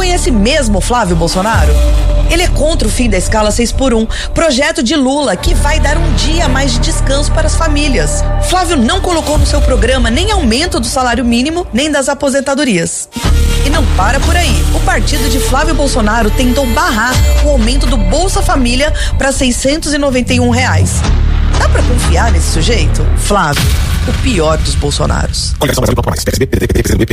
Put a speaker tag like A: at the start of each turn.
A: conhece mesmo Flávio Bolsonaro? Ele é contra o fim da escala 6x1, projeto de Lula que vai dar um dia a mais de descanso para as famílias. Flávio não colocou no seu programa nem aumento do salário mínimo, nem das aposentadorias. E não para por aí. O partido de Flávio Bolsonaro tentou barrar o aumento do Bolsa Família para R$691. Dá pra confiar nesse sujeito? Flávio, o pior dos Bolsonaros.